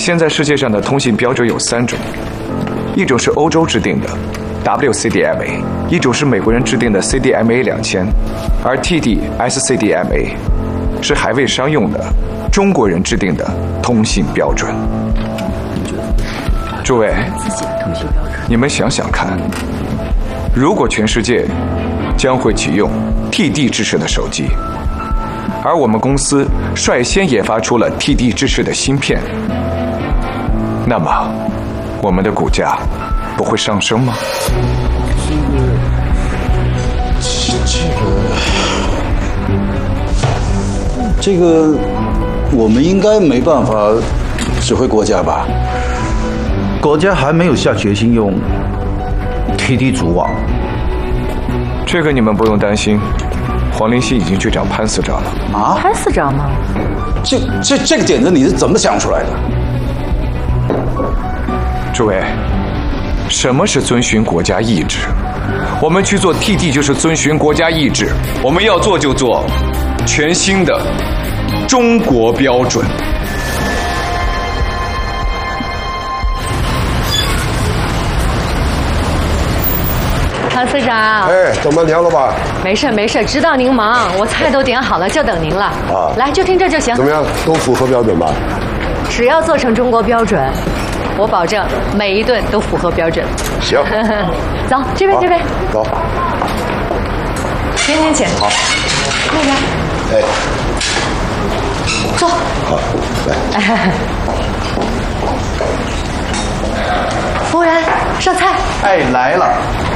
现在世界上的通信标准有3种，一种是欧洲制定的 WCDMA， 一种是美国人制定的 CDMA 2000，而 TD-SCDMA 是还未商用的中国人制定的通信标准。诸位，你们想想看，如果全世界将会启用 TD 制式的手机，而我们公司率先研发出了 TD 制式的芯片，那么我们的股价不会上升吗？ 这个我们应该没办法指挥国家吧？ 国家还没有下决心用 TD 组网。 这个你们不用担心，黄林熙已经去找潘司长了。 啊？ 潘司长吗？ 这个点子你是怎么想出来的？ 诸位，什么是遵循国家意志？我们去做 TD 就是遵循国家意志，我们要做就做全新的中国标准。 潘司长， 哎，等半天了吧？ 没事没事，知道您忙，我菜都点好了，就等您了。 啊， 来，就听这就行。 怎么样？都符合标准吧？ 只要做成中国标准，我保证每一顿都符合标准。 行， 走，这边这边。 走。 前前。 好。 那边。 哎。 坐。 好，来。 服务员，上菜。 哎，来了。